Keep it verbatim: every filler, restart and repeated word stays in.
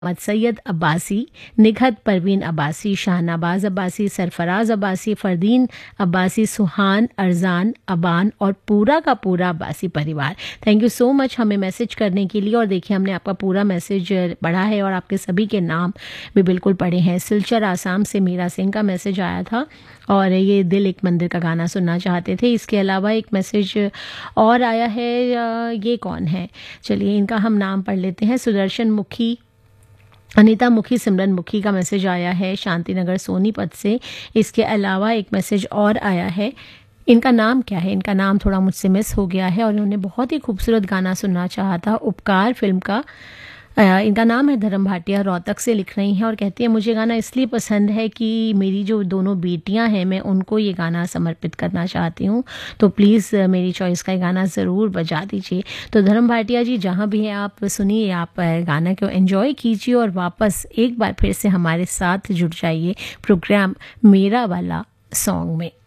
मोहम्मद सैयद अब्बासी, निघत परवीन अब्बासी, शाहनवाज अब्बासी, सरफराज अब्बासी, फरदीन अब्बासी, सुहान, अरजान, अबान और पूरा का पूरा अब्बासी परिवार। थैंक यू सो मच हमें मैसेज करने के लिए। और देखिए हमने आपका पूरा मैसेज पढ़ा है और आपके सभी के नाम भी बिल्कुल पढ़े हैं। सिलचर आसाम से मीरा सिंह का मैसेज आया था और ये दिल एक मंदिर का गाना सुनना चाहते थे। इसके अलावा एक मैसेज और आया है, ये कौन है, चलिए इनका हम नाम पढ़ लेते हैं। सुदर्शन मुखी, अनीता मुखी, सिमरन मुखी का मैसेज आया है शांतिनगर सोनीपत से। इसके अलावा एक मैसेज और आया है, इनका नाम क्या है, इनका नाम थोड़ा मुझसे मिस हो गया है और इन्होंने बहुत ही खूबसूरत गाना सुनना चाहा था, उपकार फिल्म का। इनका नाम है धर्म भाटिया, रोहतक से लिख रही हैं और कहती है मुझे गाना इसलिए पसंद है कि मेरी जो दोनों बेटियां हैं मैं उनको ये गाना समर्पित करना चाहती हूँ, तो प्लीज़ मेरी चॉइस का ये गाना ज़रूर बजा दीजिए। तो धर्म भाटिया जी जहाँ भी हैं आप सुनिए, आप गाना को एंजॉय कीजिए और वापस एक बार फिर से हमारे साथ जुड़ जाइए प्रोग्राम मेरा वाला सॉन्ग में।